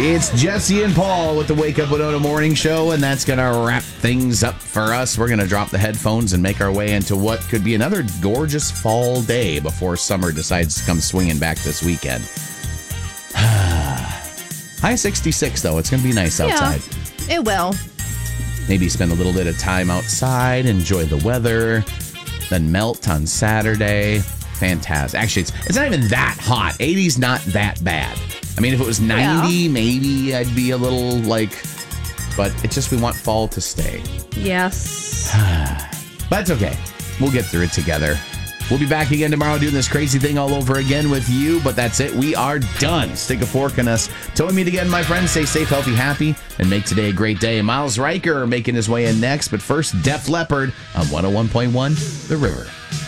It's Jesse and Paul with the Wake Up Winona Morning Show, and that's going to wrap things up for us. We're going to drop the headphones and make our way into what could be another gorgeous fall day before summer decides to come swinging back this weekend. High 66, though. It's going to be nice outside. Yeah, it will. Maybe spend a little bit of time outside, enjoy the weather, then melt on Saturday. Fantastic. Actually, it's not even that hot. 80's not that bad. I mean, if it was 90, maybe I'd be a little but it's just we want fall to stay. Yes. But it's okay. We'll get through it together. We'll be back again tomorrow doing this crazy thing all over again with you, but that's it. We are done. Stick a fork in us. Till we meet again, my friends, stay safe, healthy, happy, and make today a great day. Miles Riker making his way in next, but first, Def Leppard on 101.1 The River.